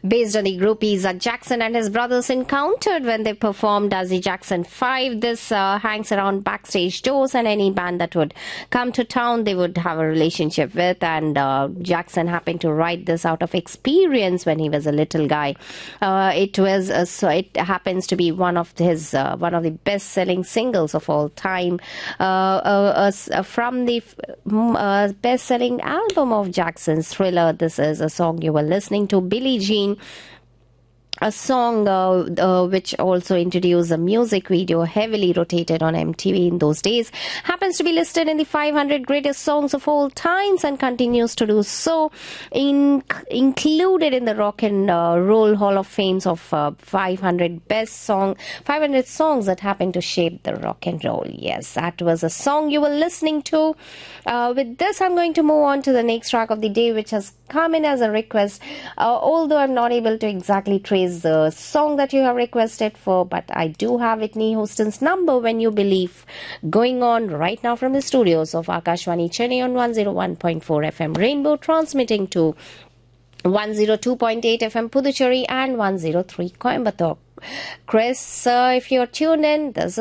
based on the group Isaac Jackson and his brothers encountered when they performed as the Jackson 5. This hangs around backstage doors, and any band that would come to town, they would have a relationship with. And Jackson happened to write this out of experience when he was a little guy. It happens to be one of the best-selling singles of all time, from the best-selling album of Jackson's, Thriller. This is a song you were listening to, Billie Jean. A song which also introduced a music video heavily rotated on MTV in those days, happens to be listed in the 500 greatest songs of all times and continues to do so, included in the Rock and Roll Hall of Fames of 500 songs that happened to shape the rock and roll. Yes, that was a song you were listening to. With this, I'm going to move on to the next track of the day, which has come in as a request, although I'm not able to exactly trace the song that you have requested for, but I do have Whitney Houston's Number When You Believe going on right now from the studios of Akashvani Chennai on 101.4 FM Rainbow, transmitting to 102.8 FM Puducherry and 103 Coimbatore. Chris, if you're tuned in, this